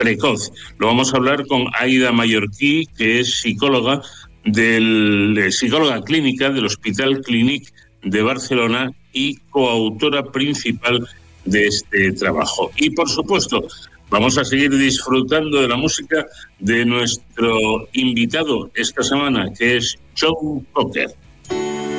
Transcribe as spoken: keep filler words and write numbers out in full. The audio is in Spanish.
precoz. Lo vamos a hablar con Aida Mallorquí, que es psicóloga del psicóloga clínica del Hospital Clínic de Barcelona y coautora principal de este trabajo. Y por supuesto, vamos a seguir disfrutando de la música de nuestro invitado esta semana, que es Joe Cocker.